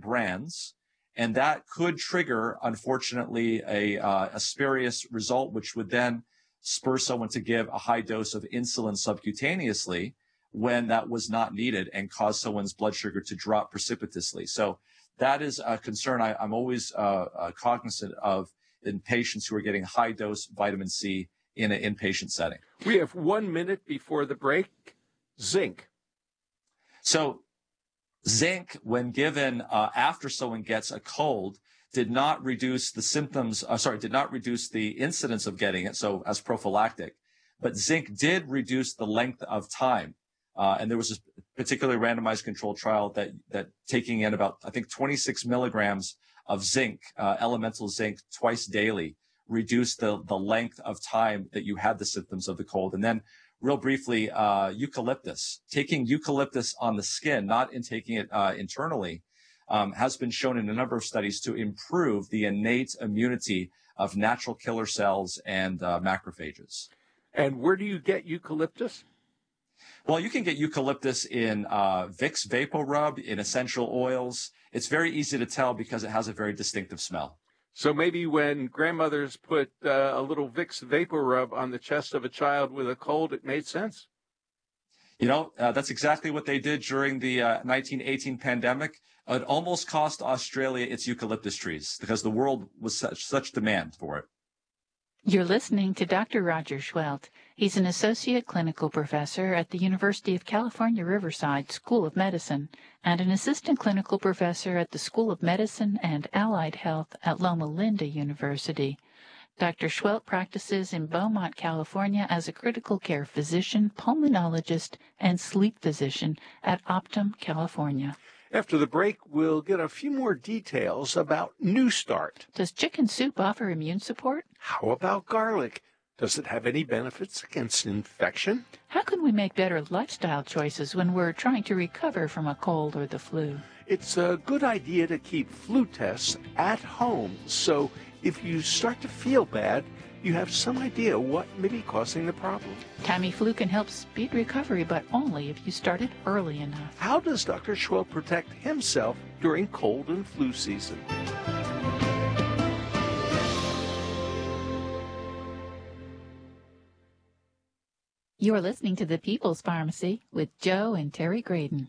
brands. And that could trigger, unfortunately, a spurious result, which would then spur someone to give a high dose of insulin subcutaneously when that was not needed and cause someone's blood sugar to drop precipitously. So that is a concern I'm always cognizant of in patients who are getting high dose vitamin C in an inpatient setting. We have 1 minute before the break. Zinc. So zinc, when given after someone gets a cold, did not reduce the symptoms, did not reduce the incidence of getting it, so as prophylactic. But zinc did reduce the length of time. And there was a particularly randomized controlled trial that taking in about, I think, 26 milligrams of zinc, elemental zinc, twice daily, reduced the length of time that you had the symptoms of the cold. And then real briefly, eucalyptus. Taking eucalyptus on the skin, not in taking it internally, has been shown in a number of studies to improve the innate immunity of natural killer cells and macrophages. And where do you get eucalyptus? Well, you can get eucalyptus in Vicks VapoRub, in essential oils. It's very easy to tell because it has a very distinctive smell. So maybe when grandmothers put a little Vicks VapoRub on the chest of a child with a cold, it made sense. You know, that's exactly what they did during the 1918 pandemic. It almost cost Australia its eucalyptus trees because the world was such demand for it. You're listening to Dr. Roger Schwelt. He's an associate clinical professor at the University of California, Riverside School of Medicine and an assistant clinical professor at the School of Medicine and Allied Health at Loma Linda University. Dr. Schwelt practices in Beaumont, California as a critical care physician, pulmonologist, and sleep physician at Optum, California. After the break, we'll get a few more details about New Start. Does chicken soup offer immune support? How about garlic? Does it have any benefits against infection? How can we make better lifestyle choices when we're trying to recover from a cold or the flu? It's a good idea to keep flu tests at home, so if you start to feel bad, you have some idea what may be causing the problem. Tamiflu can help speed recovery, but only if you start it early enough. How does Dr. Schwelt protect himself during cold and flu season? You're listening to the People's Pharmacy with Joe and Terry Graydon.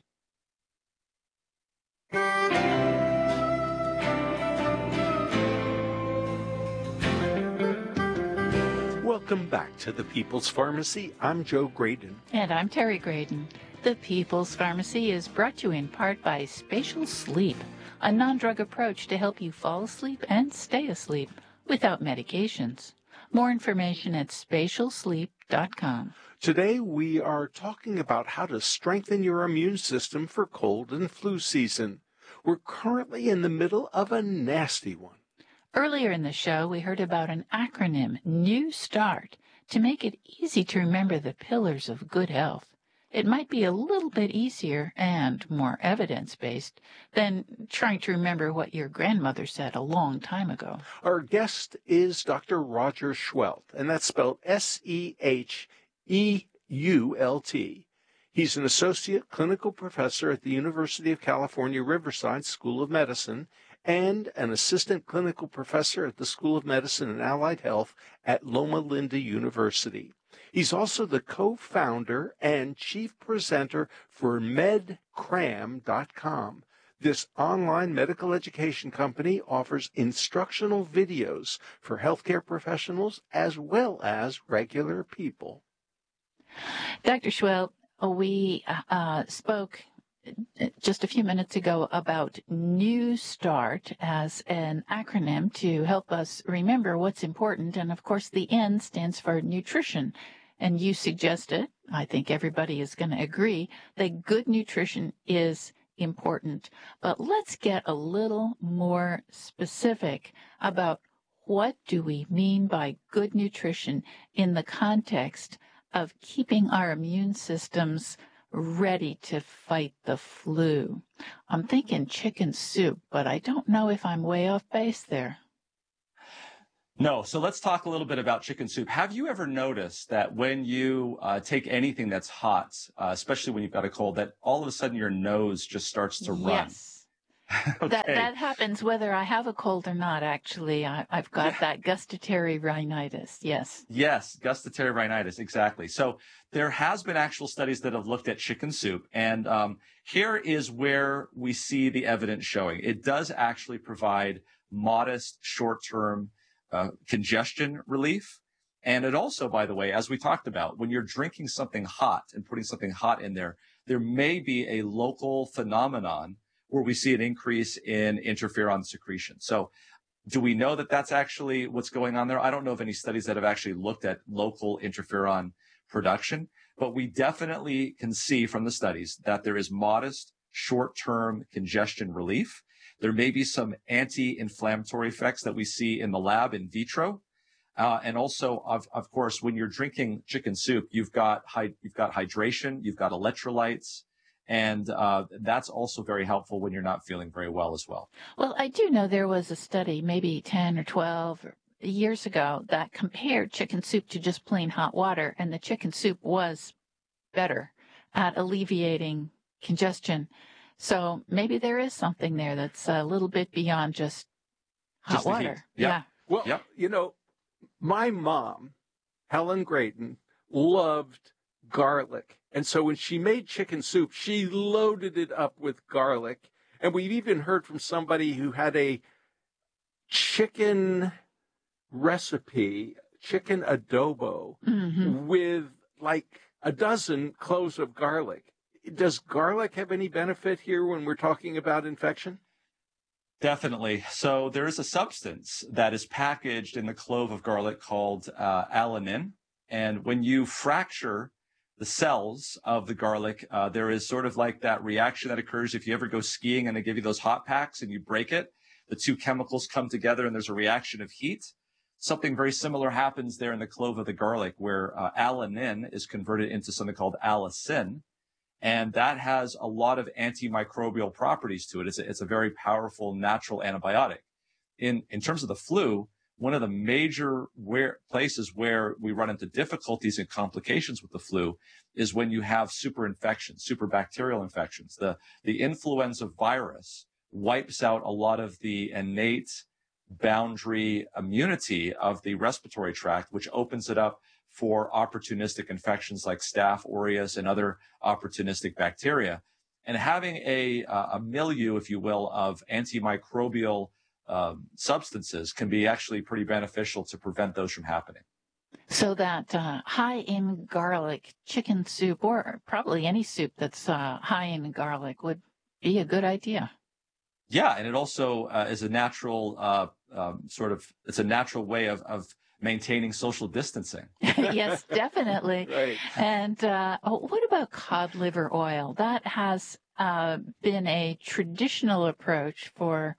Welcome back to the People's Pharmacy. I'm Joe Graydon. And I'm Terry Graydon. The People's Pharmacy is brought to you in part by Spatial Sleep, a non-drug approach to help you fall asleep and stay asleep without medications. More information at spatialsleep.com. Today we are talking about how to strengthen your immune system for cold and flu season. We're currently in the middle of a nasty one. Earlier in the show, we heard about an acronym, New Start, to make it easy to remember the pillars of good health. It might be a little bit easier and more evidence-based than trying to remember what your grandmother said a long time ago. Our guest is Dr. Roger Schwelt, and that's spelled S-E-H-E-U-L-T. He's an associate clinical professor at the University of California, Riverside School of Medicine and an assistant clinical professor at the School of Medicine and Allied Health at Loma Linda University. He's also the co-founder and chief presenter for medcram.com. This online medical education company offers instructional videos for healthcare professionals as well as regular people. Dr. Schwelt, we spoke just a few minutes ago about New Start as an acronym to help us remember what's important. And, of course, the N stands for nutrition. And you suggested, I think everybody is going to agree, that good nutrition is important. But let's get a little more specific about what do we mean by good nutrition in the context of keeping our immune systems ready to fight the flu. I'm thinking chicken soup, but I don't know if I'm way off base there. No, so let's talk a little bit about chicken soup. Have you ever noticed that when you take anything that's hot, especially when you've got a cold, that all of a sudden your nose just starts to run? Yes. Okay. That happens whether I have a cold or not, actually. I've got that gustatory rhinitis. Yes. Yes, gustatory rhinitis, exactly. So there has been actual studies that have looked at chicken soup, and here is where we see the evidence showing it does actually provide modest short-term congestion relief. And it also, by the way, as we talked about, when you're drinking something hot and putting something hot in there, there may be a local phenomenon where we see an increase in interferon secretion. So do we know that that's actually what's going on there? I don't know of any studies that have actually looked at local interferon production, but we definitely can see from the studies that there is modest short-term congestion relief. There may be some anti-inflammatory effects that we see in the lab in vitro. And also, of course, when you're drinking chicken soup, you've got hydration, you've got electrolytes, and that's also very helpful when you're not feeling very well as well. Well, I do know there was a study maybe 10 or 12 years ago that compared chicken soup to just plain hot water, and the chicken soup was better at alleviating congestion. So maybe there is something there that's a little bit beyond just hot water. Yep. Yeah. Well, Yep. you know, my mom, Helen Grayton, loved garlic. And so when she made chicken soup, she loaded it up with garlic. And we've even heard from somebody who had a chicken recipe, chicken adobo, with like a dozen cloves of garlic. Does garlic have any benefit here when we're talking about infection? Definitely. So there is a substance that is packaged in the clove of garlic called alanine. And when you fracture the cells of the garlic, there is sort of like that reaction that occurs if you ever go skiing and they give you those hot packs and you break it. The two chemicals come together and there's a reaction of heat. Something very similar happens there in the clove of the garlic where alanine is converted into something called allicin. And that has a lot of antimicrobial properties to it. It's a very powerful natural antibiotic. In terms of the flu, one of the major places where we run into difficulties and complications with the flu is when you have superinfections, superbacterial infections. The influenza virus wipes out a lot of the innate boundary immunity of the respiratory tract, which opens it up for opportunistic infections like Staph aureus and other opportunistic bacteria. And having a milieu, if you will, of antimicrobial substances can be actually pretty beneficial to prevent those from happening. So that high in garlic chicken soup, or probably any soup that's high in garlic, would be a good idea. Yeah, and it also is a natural it's a natural way of maintaining social distancing. Yes, definitely. Right. And what about cod liver oil? That has been a traditional approach for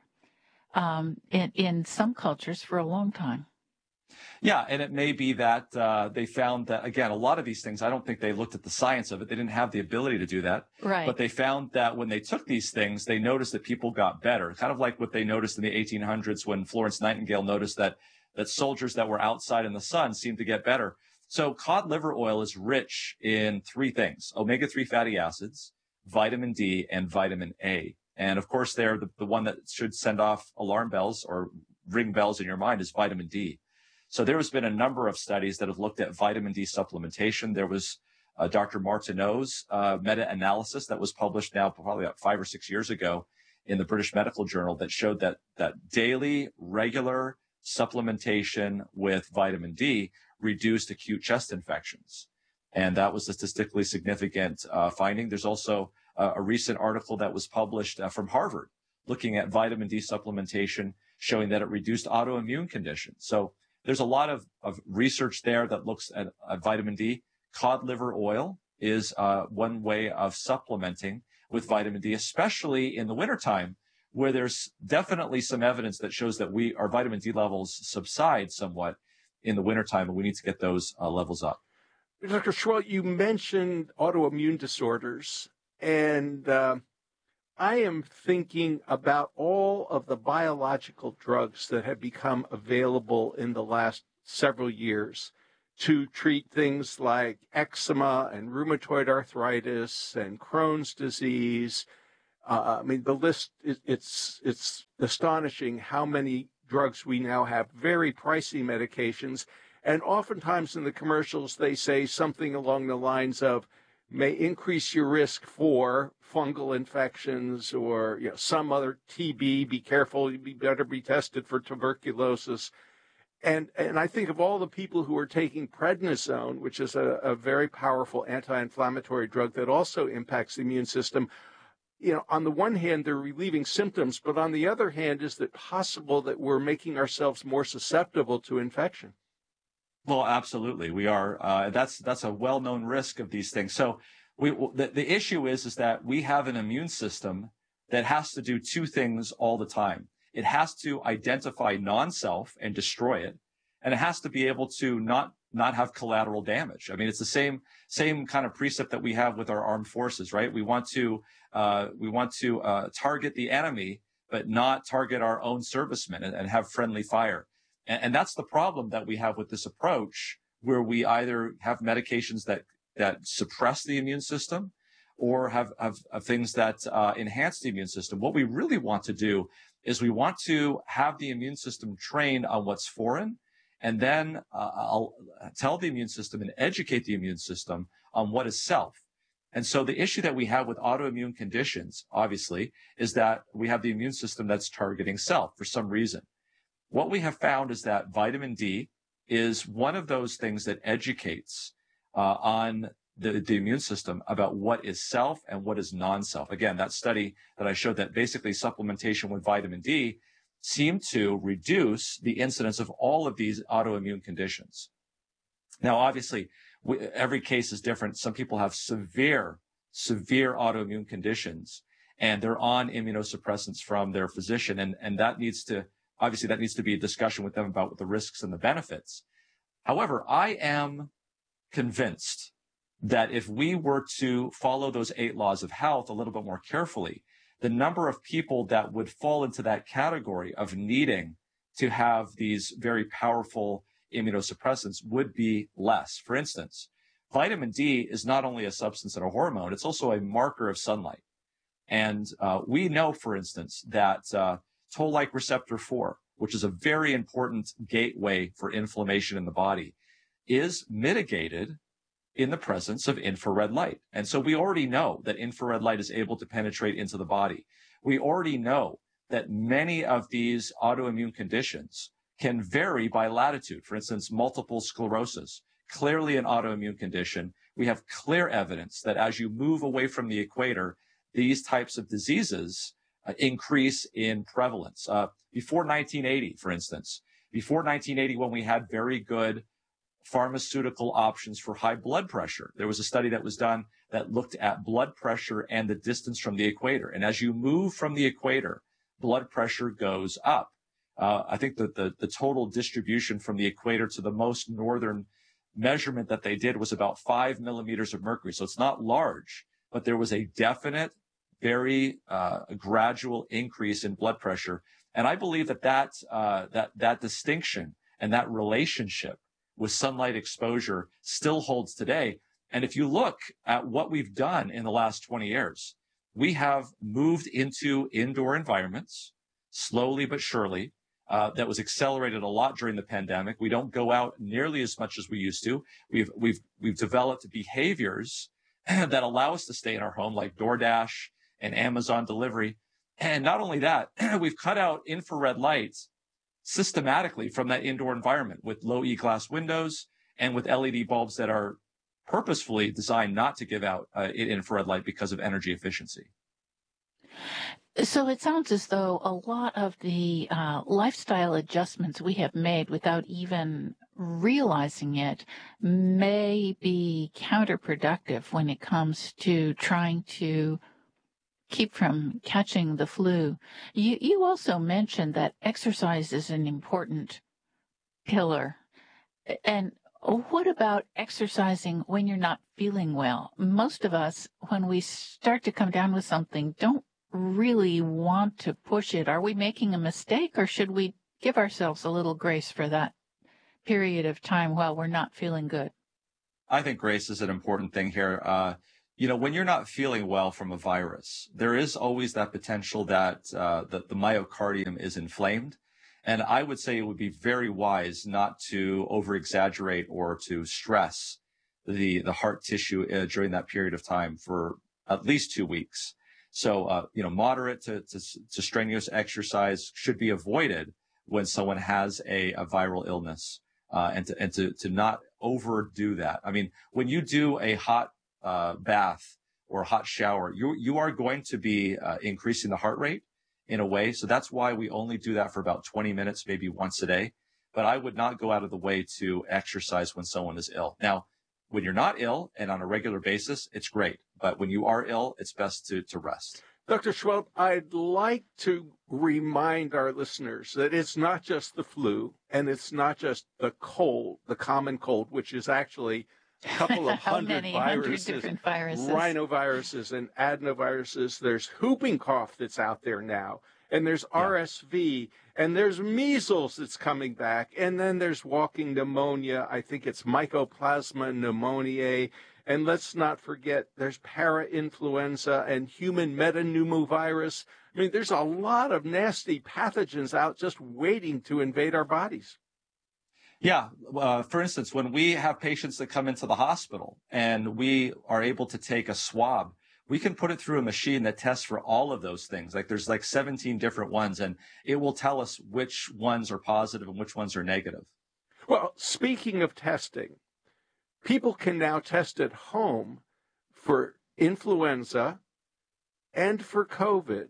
in some cultures for a long time. Yeah, and it may be that they found that, again, a lot of these things, I don't think they looked at the science of it. They didn't have the ability to do that. Right. But they found that when they took these things, they noticed that people got better, kind of like what they noticed in the 1800s when Florence Nightingale noticed that soldiers that were outside in the sun seemed to get better. So cod liver oil is rich in three things: omega-3 fatty acids, vitamin D, and vitamin A. And of course, they're the one that should send off alarm bells or ring bells in your mind is vitamin D. So there has been a number of studies that have looked at vitamin D supplementation. There was Dr. Martineau's meta-analysis that was published now probably about 5 or 6 years ago in the British Medical Journal that showed that daily, regular supplementation with vitamin D reduced acute chest infections. And that was a statistically significant finding. There's also a recent article that was published from Harvard looking at vitamin D supplementation, showing that it reduced autoimmune conditions. So there's a lot of research there that looks at vitamin D. Cod liver oil is one way of supplementing with vitamin D, especially in the wintertime, where there's definitely some evidence that shows that our vitamin D levels subside somewhat in the wintertime, and we need to get those levels up. Dr. Schwell, you mentioned autoimmune disorders, and I am thinking about all of the biological drugs that have become available in the last several years to treat things like eczema and rheumatoid arthritis and Crohn's disease. I mean, the list it's astonishing how many drugs we now have, very pricey medications, and oftentimes in the commercials they say something along the lines of may increase your risk for fungal infections or some other TB. Be careful, you better be tested for tuberculosis. And I think of all the people who are taking prednisone, which is a very powerful anti-inflammatory drug that also impacts the immune system. On the one hand, they're relieving symptoms, but on the other hand, is it possible that we're making ourselves more susceptible to infection? Well, absolutely. We are. That's a well-known risk of these things. So the issue is that we have an immune system that has to do two things all the time. It has to identify non-self and destroy it, and it has to be able to not have collateral damage. I mean, it's the same kind of precept that we have with our armed forces, right? We want to target the enemy, but not target our own servicemen and have friendly fire. And that's the problem that we have with this approach, where we either have medications that suppress the immune system or have things that enhance the immune system. What we really want to do is we want to have the immune system trained on what's foreign, and then I'll tell the immune system and educate the immune system on what is self. And so the issue that we have with autoimmune conditions, obviously, is that we have the immune system that's targeting self for some reason. What we have found is that vitamin D is one of those things that educates on the immune system about what is self and what is non-self. Again, that study that I showed that basically supplementation with vitamin D seemed to reduce the incidence of all of these autoimmune conditions. Now, obviously, every case is different. Some people have severe autoimmune conditions, and they're on immunosuppressants from their physician, and that needs to be a discussion with them about the risks and the benefits. However, I am convinced that if we were to follow those 8 laws of health a little bit more carefully, the number of people that would fall into that category of needing to have these very powerful immunosuppressants would be less. For instance, vitamin D is not only a substance and a hormone, it's also a marker of sunlight. And we know, for instance, that toll-like receptor 4, which is a very important gateway for inflammation in the body, is mitigated in the presence of infrared light. And so we already know that infrared light is able to penetrate into the body. We already know that many of these autoimmune conditions can vary by latitude. For instance, multiple sclerosis, clearly an autoimmune condition. We have clear evidence that as you move away from the equator, these types of diseases increase in prevalence. Before 1980, for instance, when we had very good pharmaceutical options for high blood pressure, there was a study that was done that looked at blood pressure and the distance from the equator. And as you move from the equator, blood pressure goes up. I think that the total distribution from the equator to the most northern measurement that they did was about 5 millimeters of mercury. So it's not large, but there was a definite, very gradual increase in blood pressure. And I believe that distinction and that relationship with sunlight exposure still holds today. And if you look at what we've done in the last 20 years, we have moved into indoor environments slowly but surely. That was accelerated a lot during the pandemic. We don't go out nearly as much as we used to. We've developed behaviors that allow us to stay in our home, like DoorDash and Amazon delivery. And not only that, we've cut out infrared lights systematically from that indoor environment with low E-glass windows and with LED bulbs that are purposefully designed not to give out infrared light because of energy efficiency. So it sounds as though a lot of the lifestyle adjustments we have made without even realizing it may be counterproductive when it comes to trying to keep from catching the flu. You also mentioned that exercise is an important pillar. And what about exercising when you're not feeling well? Most of us, when we start to come down with something, don't really want to push it. Are we making a mistake, or should we give ourselves a little grace for that period of time while we're not feeling good? I think grace is an important thing here. When you're not feeling well from a virus, there is always that potential that the myocardium is inflamed. And I would say it would be very wise not to over exaggerate or to stress the heart tissue during that period of time for at least 2 weeks. So, moderate to strenuous exercise should be avoided when someone has a viral illness, and to not overdo that. I mean, when you do a hot bath or a hot shower, you are going to be increasing the heart rate in a way. So that's why we only do that for about 20 minutes, maybe once a day. But I would not go out of the way to exercise when someone is ill. Now, when you're not ill and on a regular basis, it's great. But when you are ill, it's best to rest. Dr. Schweldt, I'd like to remind our listeners that it's not just the flu and it's not just the cold, the common cold, which is actually a couple of hundred different viruses, rhinoviruses and adenoviruses. There's whooping cough that's out there now, and there's RSV, and there's measles that's coming back, and then there's walking pneumonia. I think it's Mycoplasma pneumoniae. And let's not forget, there's parainfluenza and human metapneumovirus. I mean, there's a lot of nasty pathogens out just waiting to invade our bodies. Yeah. For instance, when we have patients that come into the hospital and we are able to take a swab, we can put it through a machine that tests for all of those things. There's 17 different ones, and it will tell us which ones are positive and which ones are negative. Well, speaking of testing, people can now test at home for influenza and for COVID.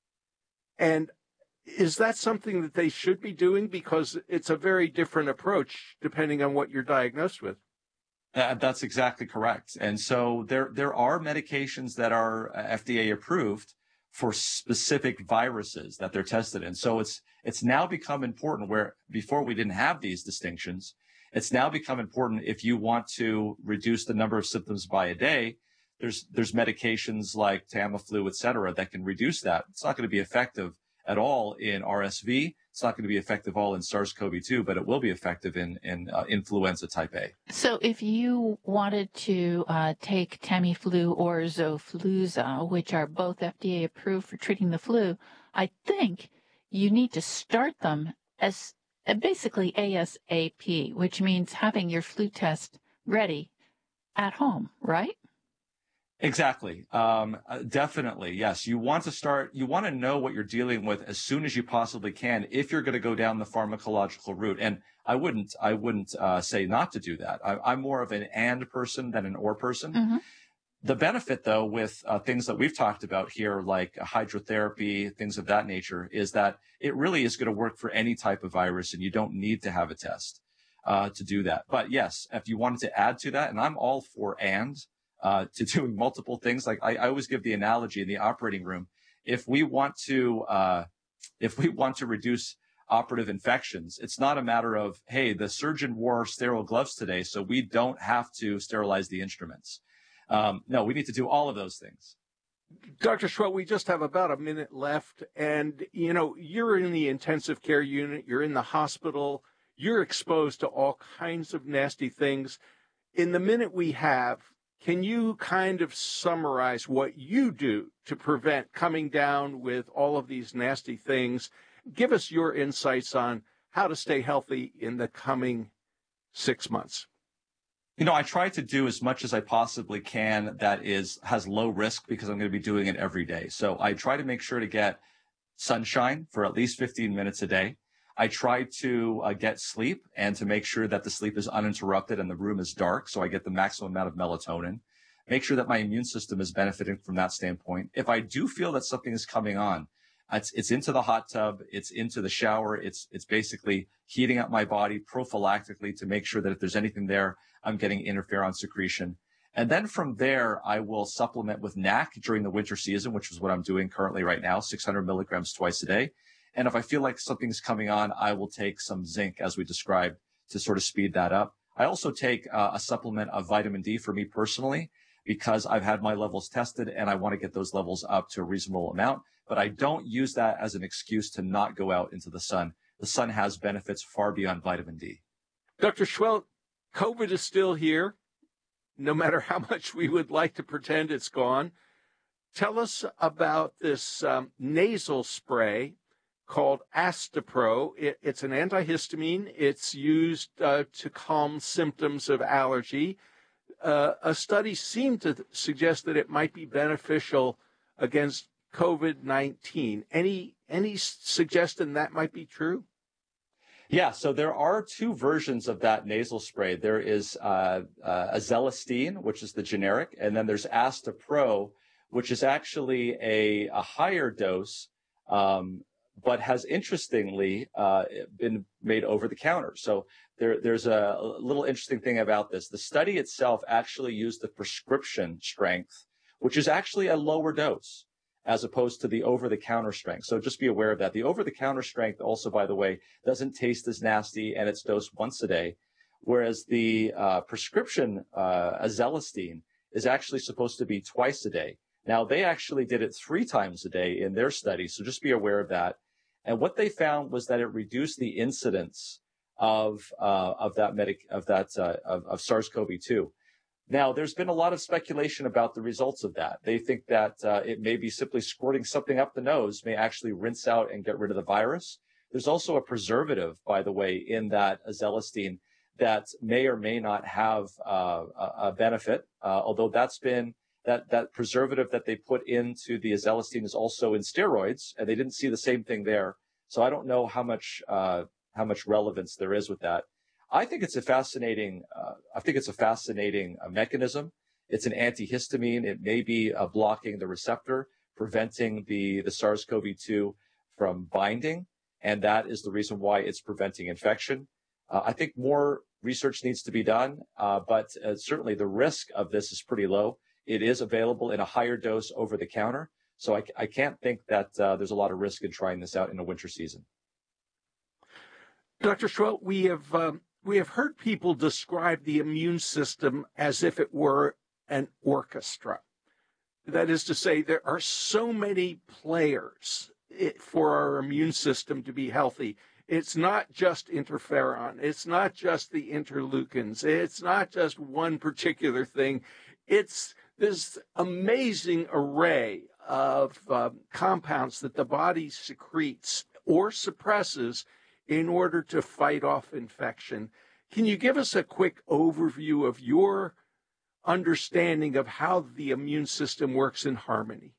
And is that something that they should be doing? Because it's a very different approach depending on what you're diagnosed with. That's exactly correct. And so there are medications that are FDA approved for specific viruses that they're tested in. So it's now become important, where before we didn't have these distinctions. It's now become important if you want to reduce the number of symptoms by a day. There's medications like Tamiflu, et cetera, that can reduce that. It's not going to be effective at all in RSV. It's not going to be effective at all in SARS-CoV-2, but it will be effective in influenza type A. So if you wanted to take Tamiflu or Xofluza, which are both FDA approved for treating the flu, I think you need to start them as basically ASAP, which means having your flu test ready at home, right? Exactly. Definitely. Yes. You want to know what you're dealing with as soon as you possibly can if you're going to go down the pharmacological route. And I wouldn't say not to do that. I'm more of an and person than an or person. Mm-hmm. The benefit, though, with things that we've talked about here, like hydrotherapy, things of that nature, is that it really is going to work for any type of virus, and you don't need to have a test to do that. But yes, if you wanted to add to that, and I'm all for to doing multiple things. Like I always give the analogy in the operating room. If we want to reduce operative infections, it's not a matter of, hey, the surgeon wore sterile gloves today, so we don't have to sterilize the instruments. No, we need to do all of those things. Dr. Schweldt, we just have about a minute left. And, you're in the intensive care unit. You're in the hospital. You're exposed to all kinds of nasty things. In the minute we have, can you kind of summarize what you do to prevent coming down with all of these nasty things? Give us your insights on how to stay healthy in the coming 6 months. I try to do as much as I possibly can that has low risk, because I'm going to be doing it every day. So I try to make sure to get sunshine for at least 15 minutes a day. I try to get sleep, and to make sure that the sleep is uninterrupted and the room is dark, so I get the maximum amount of melatonin. Make sure that my immune system is benefiting from that standpoint. If I do feel that something is coming on, it's into the hot tub, it's into the shower, it's basically heating up my body prophylactically to make sure that if there's anything there, I'm getting interferon secretion. And then from there, I will supplement with NAC during the winter season, which is what I'm doing currently right now, 600 milligrams twice a day. And if I feel like something's coming on, I will take some zinc, as we described, to sort of speed that up. I also take a supplement of vitamin D for me personally, because I've had my levels tested and I want to get those levels up to a reasonable amount. But I don't use that as an excuse to not go out into the sun. The sun has benefits far beyond vitamin D. Dr. Schweldt, COVID is still here. no matter how much we would like to pretend it's gone. Tell us about this nasal spray called Astepro. It's an antihistamine. It's used to calm symptoms of allergy. A study seemed to suggest that it might be beneficial against COVID-19. Any suggestion that might be true? Yeah, so there are two versions of that nasal spray. There is Azelastine, which is the generic, and then there's Astepro, which is actually a higher dose, but has interestingly been made over the counter. So there's a little interesting thing about this. The study itself actually used the prescription strength, which is actually a lower dose, as opposed to the over-the-counter strength. So just be aware of that. The over-the-counter strength also, by the way, doesn't taste as nasty, and it's dosed once a day, whereas the prescription Azelastine is actually supposed to be twice a day. Now, they actually did it 3 times a day in their study, so just be aware of that. And what they found was that it reduced the incidence of SARS-CoV-2. Now, there's been a lot of speculation about the results of that. They think that it may be simply squirting something up the nose may actually rinse out and get rid of the virus. There's also a preservative, by the way, in that Azelastine that may or may not have a benefit, although that preservative that they put into the Azelastine is also in steroids, and they didn't see the same thing there. So I don't know how much relevance there is with that. I think it's a fascinating mechanism. It's an antihistamine. It may be blocking the receptor, preventing the SARS-CoV-2 from binding, and that is the reason why it's preventing infection. I think more research needs to be done, but certainly the risk of this is pretty low. It is available in a higher dose over the counter, so I can't think that there's a lot of risk in trying this out in the winter season. Dr. Schwelt, we have heard people describe the immune system as if it were an orchestra. That is to say, there are so many players for our immune system to be healthy. It's not just interferon. It's not just the interleukins. It's not just one particular thing. It's this amazing array of compounds that the body secretes or suppresses in order to fight off infection. Can you give us a quick overview of your understanding of how the immune system works in harmony?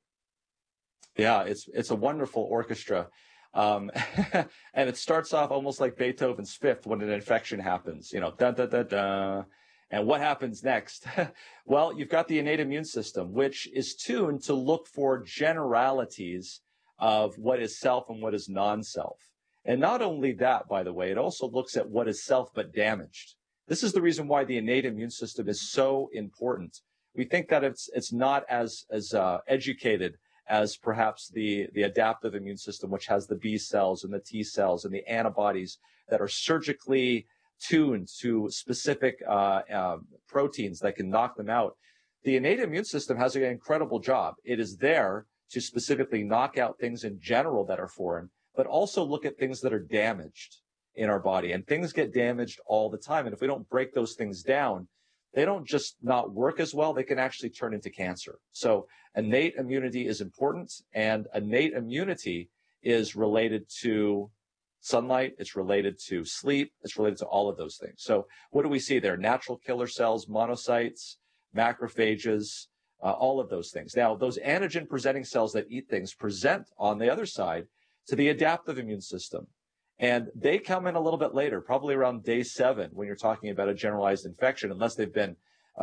Yeah, it's a wonderful orchestra. And it starts off almost like Beethoven's Fifth when an infection happens, da, da, da, da. And what happens next? Well, you've got the innate immune system, which is tuned to look for generalities of what is self and what is non-self. And not only that, by the way, it also looks at what is self but damaged. This is the reason why the innate immune system is so important. We think that it's not as educated as perhaps the adaptive immune system, which has the B cells and the T cells and the antibodies that are surgically tuned to specific proteins that can knock them out. The innate immune system has an incredible job. It is there to specifically knock out things in general that are foreign, but also look at things that are damaged in our body. And things get damaged all the time. And if we don't break those things down, they don't just not work as well, they can actually turn into cancer. So innate immunity is important, and innate immunity is related to sunlight, it's related to sleep, it's related to all of those things. So what do we see there? Natural killer cells, monocytes, macrophages, all of those things. Now, those antigen-presenting cells that eat things present on the other side to the adaptive immune system. And they come in a little bit later, probably around day 7, when you're talking about a generalized infection, unless they've been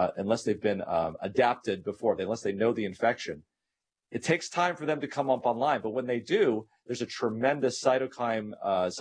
adapted before, unless they know the infection. It takes time for them to come up online, but when they do, there's a tremendous cytokine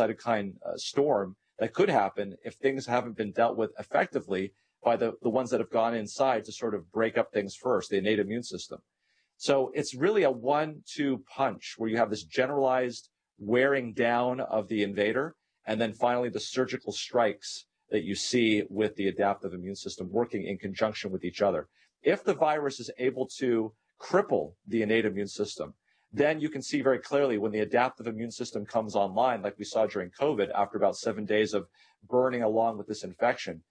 storm that could happen if things haven't been dealt with effectively by the ones that have gone inside to sort of break up things first, the innate immune system. So it's really a 1-2 punch where you have this generalized wearing down of the invader, and then finally the surgical strikes that you see with the adaptive immune system working in conjunction with each other. If the virus is able to cripple the innate immune system, then you can see very clearly when the adaptive immune system comes online, like we saw during COVID, after about 7 days of burning along with this infection,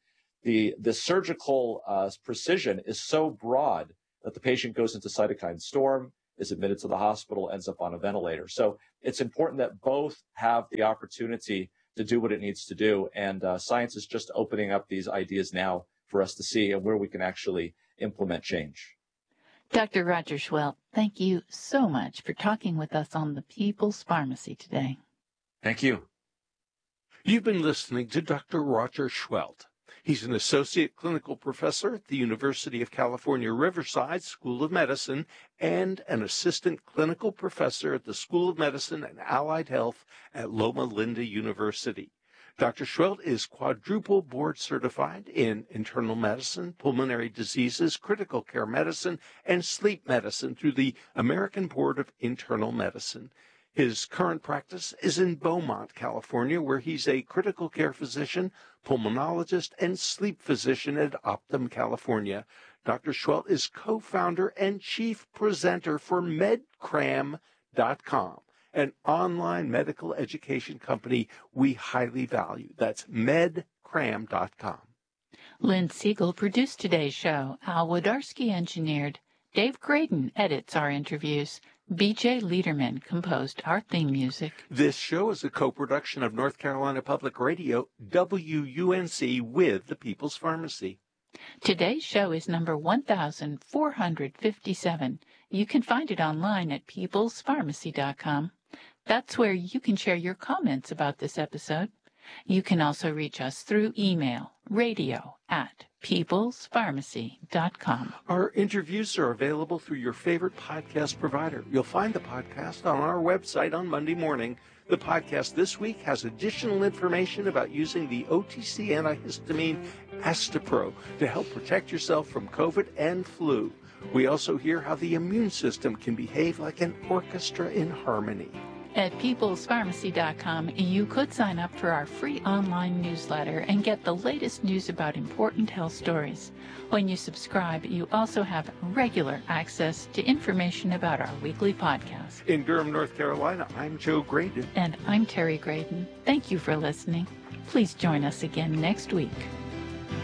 the surgical precision is so broad that the patient goes into cytokine storm, is admitted to the hospital, ends up on a ventilator. So it's important that both have the opportunity to do what it needs to do. And science is just opening up these ideas now for us to see and where we can actually implement change. Dr. Roger Schwelt, thank you so much for talking with us on the People's Pharmacy today. Thank you. You've been listening to Dr. Roger Schwelt. He's an associate clinical professor at the University of California, Riverside School of Medicine and an assistant clinical professor at the School of Medicine and Allied Health at Loma Linda University. Dr. Schwelt is quadruple board certified in internal medicine, pulmonary diseases, critical care medicine, and sleep medicine through the American Board of Internal Medicine. His current practice is in Beaumont, California, where he's a critical care physician, pulmonologist, and sleep physician at Optum, California. Dr. Schwelt is co-founder and chief presenter for medcram.com, an online medical education company we highly value. That's medcram.com. Lynn Siegel produced today's show. Al Wodarski engineered. Dave Graydon edits our interviews. B.J. Liederman composed our theme music. This show is a co-production of North Carolina Public Radio, WUNC, with the People's Pharmacy. Today's show is number 1457. You can find it online at peoplespharmacy.com. That's where you can share your comments about this episode. You can also reach us through email, radio@peoplespharmacy.com. Our interviews are available through your favorite podcast provider. You'll find the podcast on our website on Monday morning. The podcast this week has additional information about using the OTC antihistamine Astepro to help protect yourself from COVID and flu. We also hear how the immune system can behave like an orchestra in harmony. At peoplespharmacy.com, you could sign up for our free online newsletter and get the latest news about important health stories. When you subscribe, you also have regular access to information about our weekly podcast. In Durham, North Carolina, I'm Joe Graydon. And I'm Terry Graydon. Thank you for listening. Please join us again next week.